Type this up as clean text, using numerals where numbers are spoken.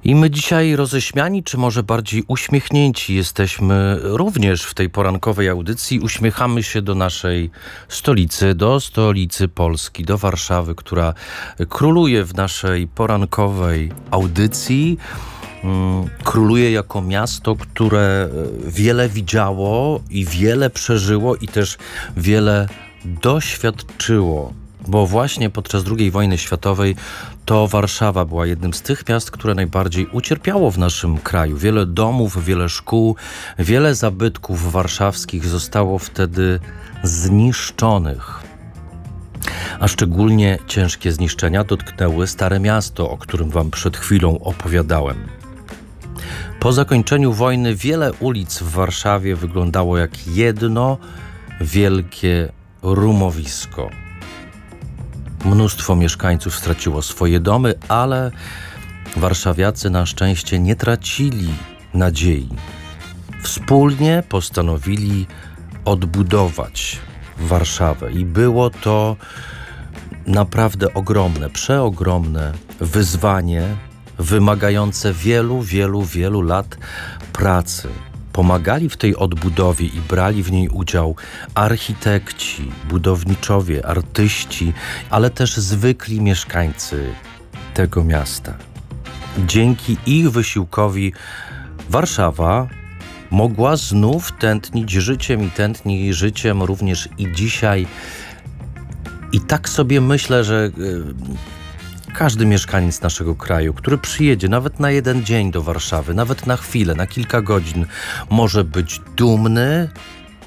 I my dzisiaj roześmiani, czy może bardziej uśmiechnięci jesteśmy również w tej porankowej audycji. Uśmiechamy się do naszej stolicy, do stolicy Polski, do Warszawy, która króluje w naszej porankowej audycji. Króluje jako miasto, które wiele widziało i wiele przeżyło i też wiele doświadczyło. Bo właśnie podczas II wojny światowej to Warszawa była jednym z tych miast, które najbardziej ucierpiało w naszym kraju. Wiele domów, wiele szkół, wiele zabytków warszawskich zostało wtedy zniszczonych. A szczególnie ciężkie zniszczenia dotknęły Stare Miasto, o którym wam przed chwilą opowiadałem. Po zakończeniu wojny wiele ulic w Warszawie wyglądało jak jedno wielkie rumowisko. Mnóstwo mieszkańców straciło swoje domy, ale warszawiacy na szczęście nie tracili nadziei. Wspólnie postanowili odbudować Warszawę i było to naprawdę ogromne, przeogromne wyzwanie, wymagające wielu lat pracy. Pomagali w tej odbudowie i brali w niej udział architekci, budowniczowie, artyści, ale też zwykli mieszkańcy tego miasta. Dzięki ich wysiłkowi Warszawa mogła znów tętnić życiem i tętni życiem również i dzisiaj. I tak sobie myślę, że każdy mieszkaniec naszego kraju, który przyjedzie nawet na jeden dzień do Warszawy, nawet na chwilę, na kilka godzin, może być dumny